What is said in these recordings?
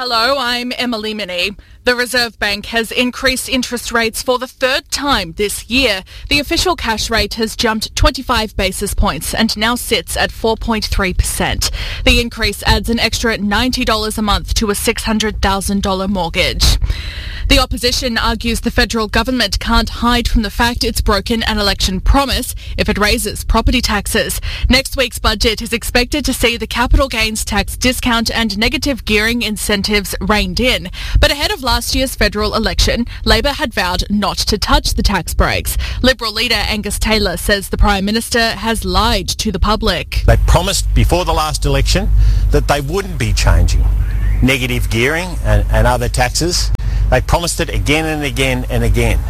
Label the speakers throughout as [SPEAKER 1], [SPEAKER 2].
[SPEAKER 1] Hello, I'm Emily Minnie. The Reserve Bank has increased interest rates for the third time this year. The official cash rate has jumped 25 basis points and now sits at 4.3%. The increase adds an extra $90 a month to a $600,000 mortgage. The opposition argues the federal government can't hide from the fact it's broken an election promise if it raises property taxes. Next week's budget is expected to see the capital gains tax discount and negative gearing incentives reined in. But ahead of last year's federal election, Labor had vowed not to touch the tax breaks. Liberal leader Angus Taylor says the Prime Minister has lied to the public.
[SPEAKER 2] They promised before the last election that they wouldn't be changing negative gearing and other taxes. They promised it again and again and again.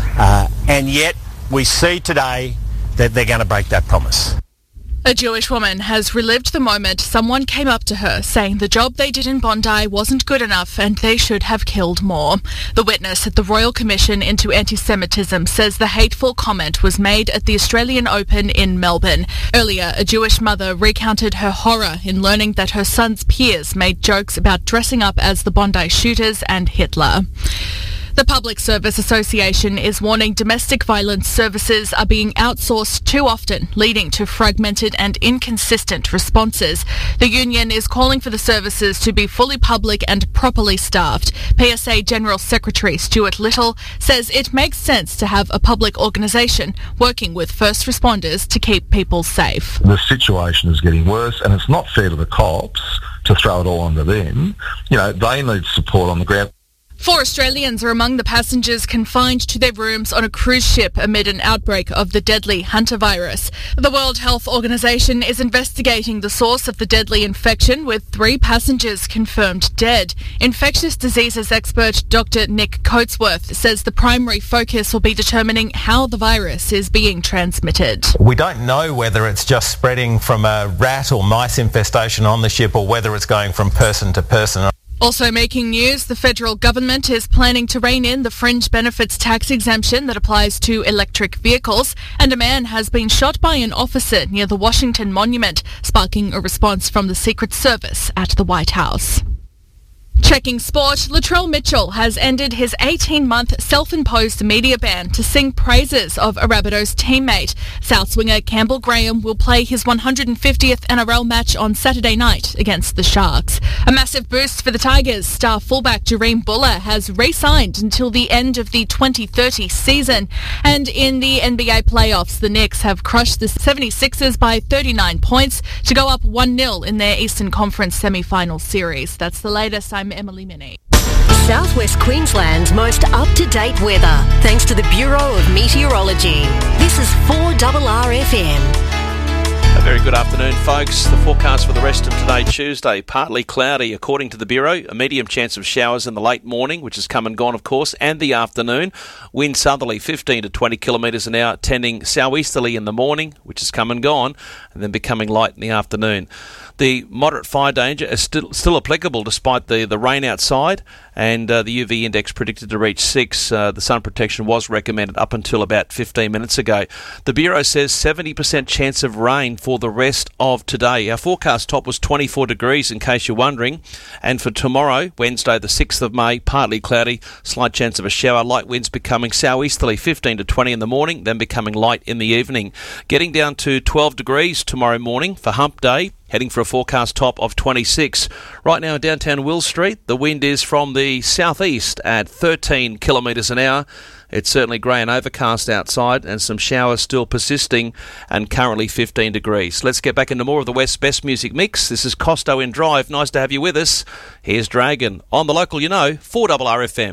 [SPEAKER 2] And yet we see today that they're going to break that promise.
[SPEAKER 1] A Jewish woman has relived the moment someone came up to her saying the job they did in Bondi wasn't good enough and they should have killed more. The witness at the Royal Commission into Anti-Semitism says the hateful comment was made at the Australian Open in Melbourne. Earlier, a Jewish mother recounted her horror in learning that her son's peers made jokes about dressing up as the Bondi shooters and Hitler. The Public Service Association is warning domestic violence services are being outsourced too often, leading to fragmented and inconsistent responses. The union is calling for the services to be fully public and properly staffed. PSA General Secretary Stuart Little says it makes sense to have a public organisation working with first responders to keep people safe.
[SPEAKER 3] The situation is getting worse and it's not fair to the cops to throw it all onto them. You know, they need support on the ground.
[SPEAKER 1] 4 Australians are among the passengers confined to their rooms on a cruise ship amid an outbreak of the deadly hantavirus. The World Health Organization is investigating the source of the deadly infection, with 3 passengers confirmed dead. Infectious diseases expert Dr. Nick Coatsworth says the primary focus will be determining how the virus is being transmitted.
[SPEAKER 4] We don't know whether it's just spreading from a rat or mice infestation on the ship or whether it's going from person to person.
[SPEAKER 1] Also making news, the federal government is planning to rein in the fringe benefits tax exemption that applies to electric vehicles, and a man has been shot by an officer near the Washington Monument, sparking a response from the Secret Service at the White House. Checking sport, Latrell Mitchell has ended his 18-month self-imposed media ban to sing praises of a Rabbitohs teammate. South swinger Campbell Graham will play his 150th NRL match on Saturday night against the Sharks. A massive boost for the Tigers. Star fullback Jareem Buller has re-signed until the end of the 2030 season. And in the NBA playoffs, the Knicks have crushed the 76ers by 39 points to go up 1-0 in their Eastern Conference semi-final series. That's the latest. I'm Emily Minnie.
[SPEAKER 5] Southwest Queensland's most up-to-date weather, thanks to the Bureau of Meteorology. This is 4RRFM.
[SPEAKER 6] A very good afternoon, folks. The forecast for the rest of today, Tuesday, partly cloudy according to the Bureau. A medium chance of showers in the late morning, which has come and gone, of course, and the afternoon. Wind southerly 15 to 20 kilometres an hour, tending southeasterly in the morning, which has come and gone, and then becoming light in the afternoon. The moderate fire danger is still applicable despite the rain outside, and the UV index predicted to reach 6. The sun protection was recommended up until about 15 minutes ago. The Bureau says 70% chance of rain for the rest of today. Our forecast top was 24 degrees, in case you're wondering. And for tomorrow, Wednesday the 6th of May, partly cloudy, slight chance of a shower, light winds becoming southeasterly 15 to 20 in the morning, then becoming light in the evening. Getting down to 12 degrees tomorrow morning for Hump Day, heading for a forecast top of 26. Right now in downtown Will Street, the wind is from the southeast at 13 kilometres an hour. It's certainly grey and overcast outside, and some showers still persisting, and currently 15 degrees. Let's get back into more of the West's Best Music Mix. This is Costo in Drive. Nice to have you with us. Here's Dragon on the local, 4RRFM.